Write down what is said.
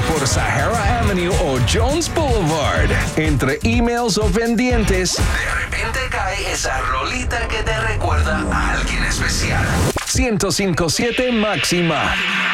por Sahara Avenue o Jones Boulevard. Entre emails o pendientes, de repente cae esa rolita que te recuerda a alguien especial. 105.7 Máxima.